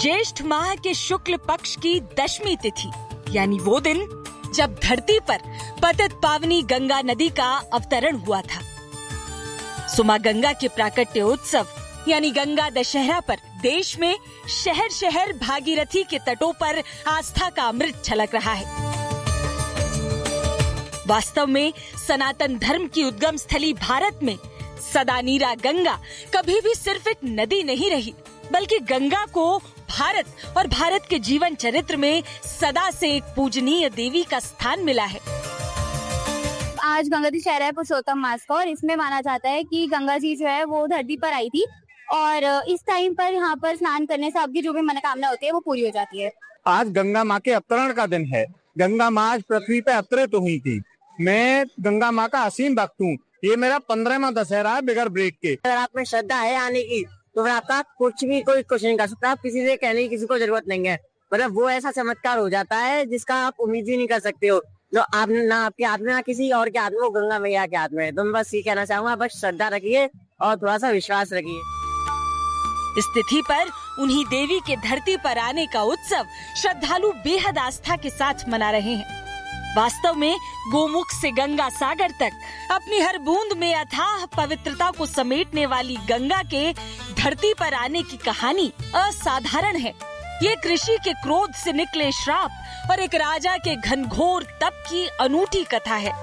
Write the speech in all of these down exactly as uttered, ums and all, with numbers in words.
ज्येष्ठ माह के शुक्ल पक्ष की दशमी तिथि, यानी वो दिन जब धरती पर पतित पावनी गंगा नदी का अवतरण हुआ था। सो मां गंगा के प्राकट्य उत्सव यानी गंगा दशहरा पर देश में शहर शहर भागीरथी के तटों पर आस्था का अमृत छलक रहा है। वास्तव में सनातन धर्म की उद्गम स्थली भारत में सदा नीरा गंगा कभी भी सिर्फ एक नदी नहीं रही, बल्कि गंगा को भारत और भारत के जीवन चरित्र में सदा से एक पूजनीय देवी का स्थान मिला है। आज गंगा दशहरा है पुरुषोत्तम मास का, और इसमें माना जाता है कि गंगा जी जो है वो धरती पर आई थी, और इस टाइम पर यहाँ पर स्नान करने से आपकी जो भी मनोकामना होती है वो पूरी हो जाती है। आज गंगा माँ के अवतरण का दिन है। गंगा माँ आज पृथ्वी पे अवतरित हुई थी। मैं गंगा माँ का असीम भक्त हूँ। ये मेरा पंद्रहवां दशहरा है बिगर ब्रेक के। अगर आप में श्रद्धा है आने की तो फिर आपका कुछ भी कोई कुछ नहीं कर सकता। आप किसी से कहने की किसी को जरूरत नहीं है। मतलब वो ऐसा चमत्कार हो जाता है जिसका आप उम्मीद ही नहीं कर सकते हो। जो आप ना आपके हाथ में ना किसी और के हाथ में, वो गंगा मैया के हाथ में। तो मैं बस ये कहना चाहूंगा, बस श्रद्धा रखिए और थोड़ा सा विश्वास रखिए। इस तिथि पर उन्हीं देवी के धरती पर आने का उत्सव श्रद्धालु बेहद आस्था के साथ मना रहे हैं। वास्तव में गोमुख से गंगा सागर तक अपनी हर बूंद में अथाह पवित्रता को समेटने वाली गंगा के धरती पर आने की कहानी असाधारण है। ये कृषि के क्रोध से निकले श्राप और एक राजा के घनघोर तप की अनूठी कथा है।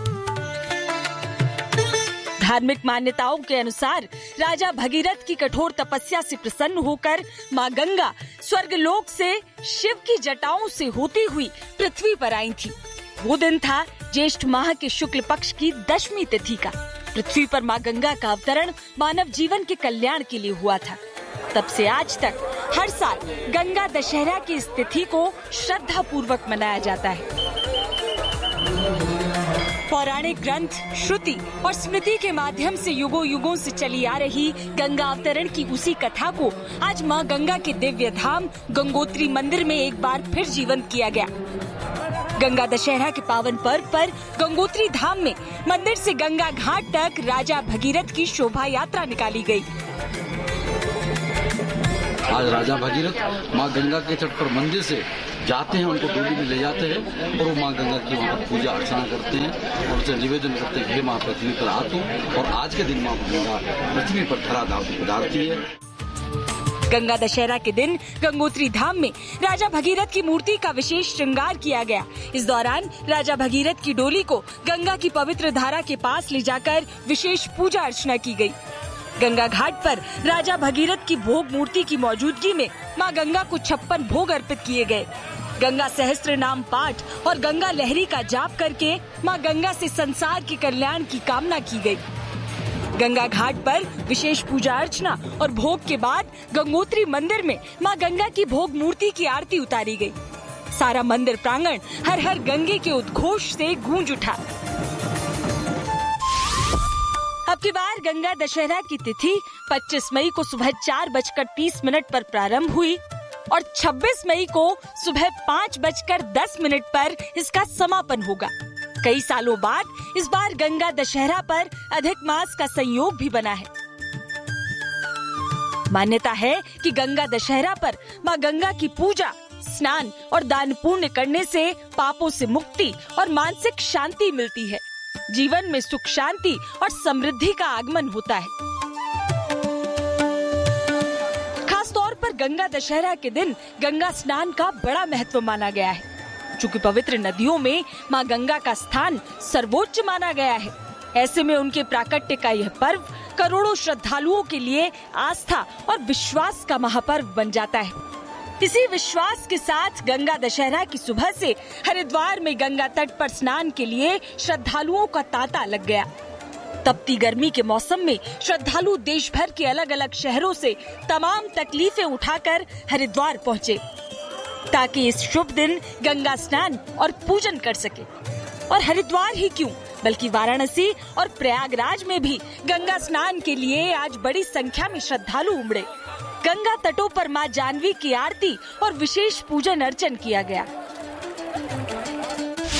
धार्मिक मान्यताओं के अनुसार राजा भगीरथ की कठोर तपस्या से प्रसन्न होकर मां गंगा स्वर्गलोक से शिव की जटाओं से होती हुई पृथ्वी पर आई थी। वो दिन था ज्येष्ठ माह के शुक्ल पक्ष की दशमी तिथि का। पृथ्वी पर मां गंगा का अवतरण मानव जीवन के कल्याण के लिए हुआ था। तब से आज तक हर साल गंगा दशहरा की इस तिथि को श्रद्धा पूर्वक मनाया जाता है। पौराणिक ग्रंथ, श्रुति और स्मृति के माध्यम से युगों युगों से चली आ रही गंगा अवतरण की उसी कथा को आज मां गंगा के दिव्य धाम गंगोत्री मंदिर में एक बार फिर जीवंत किया गया। गंगा दशहरा के पावन पर्व पर गंगोत्री धाम में मंदिर से गंगा घाट तक राजा भगीरथ की शोभा यात्रा निकाली गई। आज राजा भगीरथ माँ गंगा के तट पर मंदिर से जाते हैं, उनको डोली में ले जाते हैं और वो माँ गंगा की वहाँ पर पूजा अर्चना करते हैं और उसे निवेदन करते हैं, हे माँ पृथ्वी पर आ तू। और आज के दिन माँ गंगा पृथ्वी पर धराधाम पधारती है। गंगा दशहरा के दिन गंगोत्री धाम में राजा भगीरथ की मूर्ति का विशेष श्रृंगार किया गया। इस दौरान राजा भगीरथ की डोली को गंगा की पवित्र धारा के पास ले जाकर विशेष पूजा अर्चना की गई। गंगा घाट पर राजा भगीरथ की भोग मूर्ति की मौजूदगी में मां गंगा को छप्पन भोग अर्पित किए गए। गंगा सहस्त्र नाम पाठ और गंगा लहरी का जाप करके मां गंगा से संसार के कल्याण की कामना की गई। गंगा घाट पर विशेष पूजा अर्चना और भोग के बाद गंगोत्री मंदिर में मां गंगा की भोग मूर्ति की आरती उतारी गई। सारा मंदिर प्रांगण हर हर गंगे के उद्घोष से गूंज उठा। अब की बार गंगा दशहरा की तिथि पच्चीस मई को सुबह चार बजकर तीस मिनट पर प्रारंभ हुई और छब्बीस मई को सुबह पाँच बजकर दस मिनट पर इसका समापन होगा। कई सालों बाद इस बार गंगा दशहरा पर अधिक मास का संयोग भी बना है। मान्यता है कि गंगा दशहरा पर मां गंगा की पूजा, स्नान और दान पुण्य करने से पापों से मुक्ति और मानसिक शांति मिलती है। जीवन में सुख, शांति और समृद्धि का आगमन होता है। खास तौर पर गंगा दशहरा के दिन गंगा स्नान का बड़ा महत्व माना गया है। चूंकि पवित्र नदियों में मां गंगा का स्थान सर्वोच्च माना गया है, ऐसे में उनके प्राकट्य का यह पर्व करोड़ों श्रद्धालुओं के लिए आस्था और विश्वास का महापर्व बन जाता है। इसी विश्वास के साथ गंगा दशहरा की सुबह से हरिद्वार में गंगा तट पर स्नान के लिए श्रद्धालुओं का तांता लग गया। तपती गर्मी के मौसम में श्रद्धालु देश भर के अलग अलग शहरों से तमाम तकलीफें उठाकर हरिद्वार पहुँचे ताकि इस शुभ दिन गंगा स्नान और पूजन कर सके। और हरिद्वार ही क्यों, बल्कि वाराणसी और प्रयागराज में भी गंगा स्नान के लिए आज बड़ी संख्या में श्रद्धालु उमड़े। गंगा तटों पर मां जानवी की आरती और विशेष पूजन अर्चन किया गया।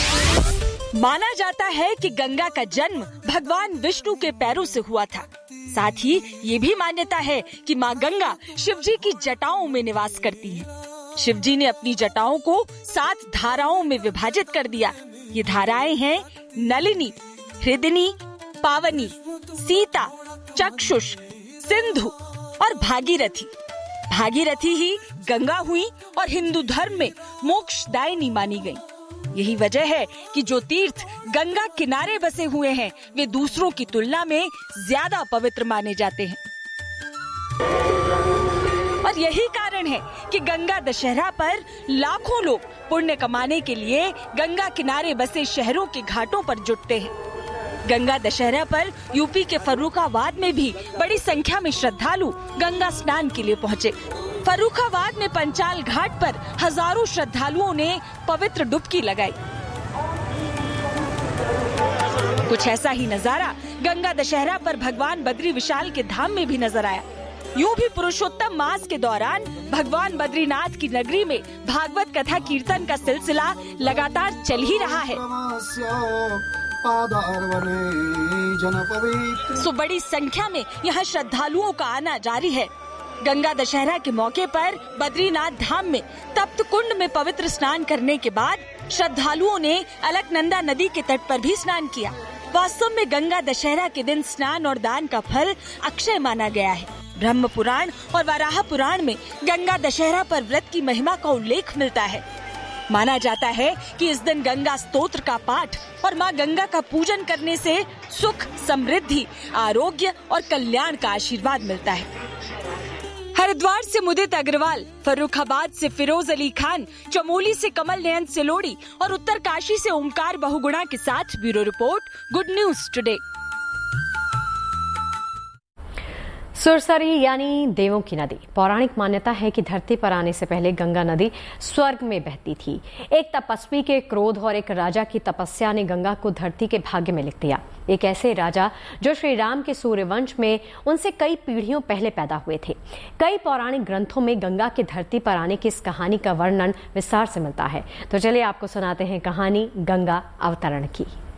माना जाता है कि गंगा का जन्म भगवान विष्णु के पैरों से हुआ था। साथ ही ये भी मान्यता है कि माँ गंगा शिवजी की जटाओं में निवास करती है। शिवजी ने अपनी जटाओं को सात धाराओं में विभाजित कर दिया। ये धाराएं हैं नलिनी, हृदनी, पावनी, सीता, चक्षुष, सिंधु और भागीरथी। भागीरथी ही गंगा हुई और हिंदू धर्म में मोक्षदायिनी मानी गई। यही वजह है कि जो तीर्थ गंगा किनारे बसे हुए हैं वे दूसरों की तुलना में ज्यादा पवित्र माने जाते हैं। और यही कारण है कि गंगा दशहरा पर लाखों लोग पुण्य कमाने के लिए गंगा किनारे बसे शहरों के घाटों पर जुटते हैं। गंगा दशहरा पर यूपी के फर्रुखाबाद में भी बड़ी संख्या में श्रद्धालु गंगा स्नान के लिए पहुंचे। फर्रुखाबाद में पंचाल घाट पर हजारों श्रद्धालुओं ने पवित्र डुबकी लगाई। कुछ ऐसा ही नजारा गंगा दशहरा पर भगवान बद्री विशाल के धाम में भी नजर आया। यूं भी पुरुषोत्तम मास के दौरान भगवान बद्रीनाथ की नगरी में भागवत कथा कीर्तन का सिलसिला लगातार चल ही रहा है। सो बड़ी संख्या में यहाँ श्रद्धालुओं का आना जारी है। गंगा दशहरा के मौके पर बद्रीनाथ धाम में तप्त कुंड में पवित्र स्नान करने के बाद श्रद्धालुओं ने अलकनंदा नदी के तट पर भी स्नान किया। वास्तव में गंगा दशहरा के दिन स्नान और दान का फल अक्षय माना गया है। ब्रह्म पुराण और वराह पुराण में गंगा दशहरा पर व्रत की महिमा का उल्लेख मिलता है। माना जाता है कि इस दिन गंगा स्तोत्र का पाठ और माँ गंगा का पूजन करने से सुख, समृद्धि, आरोग्य और कल्याण का आशीर्वाद मिलता है। हरिद्वार से मुदित अग्रवाल, फर्रुखाबाद से फिरोज अली खान, चमोली से कमल नयन सिलोड़ी और उत्तरकाशी से ओमकार बहुगुणा के साथ bureau report, good news today. सुरसरी यानी देवों की नदी। पौराणिक मान्यता है कि धरती पर आने से पहले गंगा नदी स्वर्ग में बहती थी। एक तपस्वी के क्रोध और एक राजा की तपस्या ने गंगा को धरती के भाग्य में लिख दिया। एक ऐसे राजा जो श्री राम के सूर्यवंश में उनसे कई पीढ़ियों पहले पैदा हुए थे। कई पौराणिक ग्रंथों में गंगा की धरती पर आने की इस कहानी का वर्णन विस्तार से मिलता है। तो चलिए आपको सुनाते हैं कहानी गंगा अवतरण की।